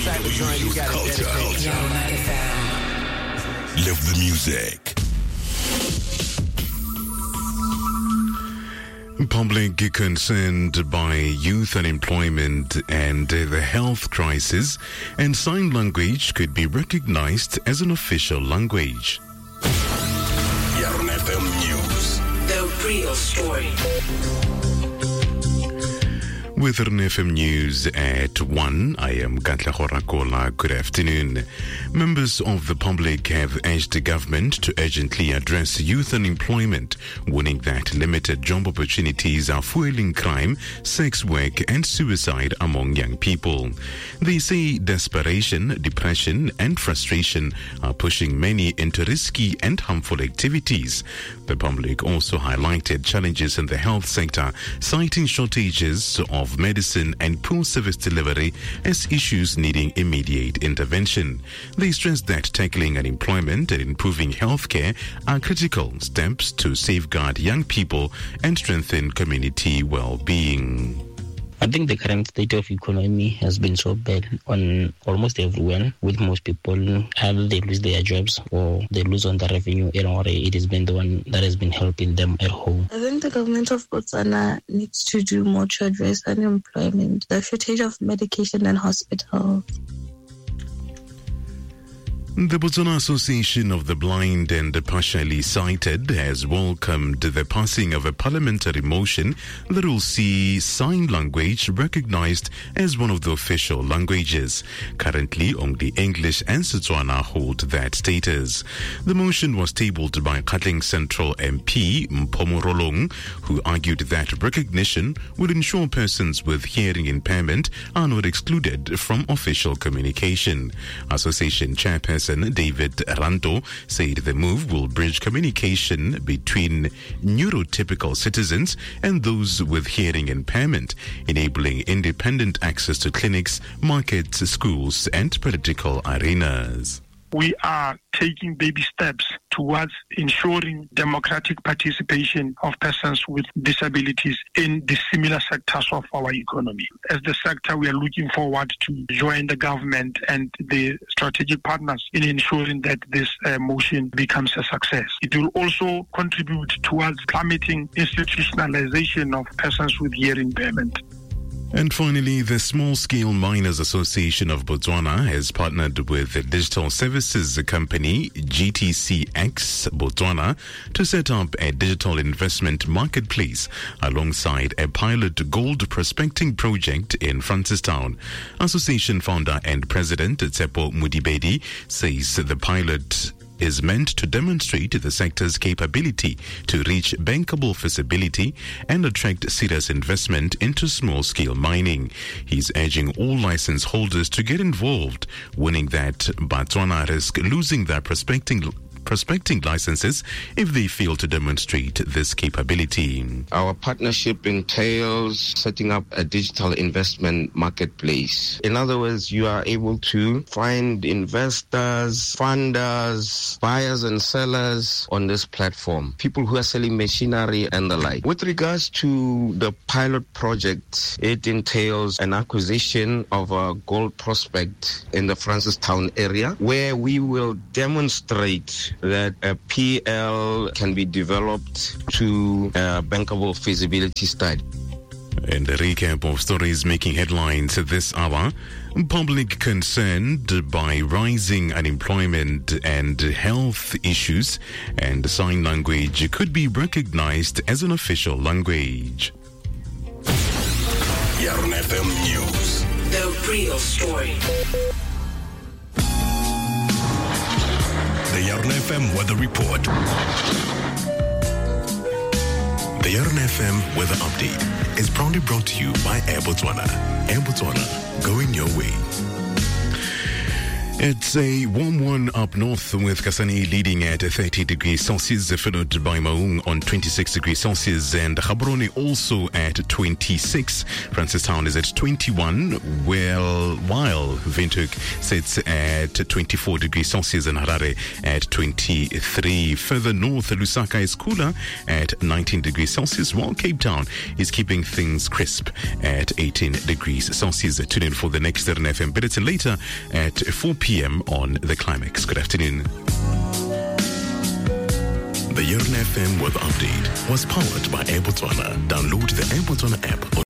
type of joint you got to dedicate. Live the music. Public concerned by youth unemployment and the health crisis, and sign language could be recognized as an official language. Yarn FM News. The real story. With Yarn FM News at 1, I am Katlego Rakola. Good afternoon. Members of the public have urged the government to urgently address youth unemployment, warning that limited job opportunities are fueling crime, sex work and suicide among young people. They say desperation, depression and frustration are pushing many into risky and harmful activities. The public also highlighted challenges in the health sector, citing shortages of medicine and poor service delivery as issues needing immediate intervention. They stressed that tackling unemployment and improving healthcare are critical steps to safeguard young people and strengthen community well-being. I think the current state of economy has been so bad on almost everyone, with most people either they lose their jobs or they lose on the revenue, or it has been the one that has been helping them at home. I think the government of Botswana needs to do more to address unemployment, the shortage of medication and hospitals. The Botswana Association of the Blind and Partially Sighted has welcomed the passing of a parliamentary motion that will see sign language recognized as one of the official languages. Currently, only English and Setswana hold that status. The motion was tabled by Gauteng Central MP Mpho Morolong, who argued that recognition would ensure persons with hearing impairment are not excluded from official communication. Association Chairperson David Ranto said the move will bridge communication between neurotypical citizens and those with hearing impairment, enabling independent access to clinics, markets, schools, and political arenas. We are taking baby steps towards ensuring democratic participation of persons with disabilities in the similar sectors of our economy. As the sector, we are looking forward to join the government and the strategic partners in ensuring that this motion becomes a success. It will also contribute towards plummeting institutionalization of persons with hearing impairment. And finally, the Small Scale Miners Association of Botswana has partnered with the digital services company GTCX Botswana to set up a digital investment marketplace alongside a pilot gold prospecting project in Francistown. Association founder and president Tsepo Mudibedi says the pilot is meant to demonstrate the sector's capability to reach bankable feasibility and attract serious investment into small-scale mining. He's urging all license holders to get involved, warning that Botswana risk losing their prospecting licenses if they fail to demonstrate this capability. Our partnership entails setting up a digital investment marketplace. In other words, you are able to find investors, funders, buyers and sellers on this platform, people who are selling machinery and the like. With regards to the pilot project, it entails an acquisition of a gold prospect in the Francistown area, where we will demonstrate that a PL can be developed to a bankable feasibility study. And a recap of stories making headlines this hour. Public concerned by rising unemployment and health issues, and sign language could be recognized as an official language. Yarn FM News. The real story. The Yarn FM Weather Report. The Yarn FM Weather Update is proudly brought to you by Air Botswana. Air Botswana, going your way. It's a warm one up north with Kasane leading at 30 degrees Celsius, followed by Maung on 26 degrees Celsius, and Gaborone also at 26. Francistown is at 21, while Windhoek sits at 24 degrees Celsius and Harare at 23. Further north, Lusaka is cooler at 19 degrees Celsius, while Cape Town is keeping things crisp at 18 degrees Celsius. Tune in for the next RNFM bulletin later at 4 p.m. on The Climax. Good afternoon. The Yarn FM weather update was powered by Air Botswana. Download the Air Botswana app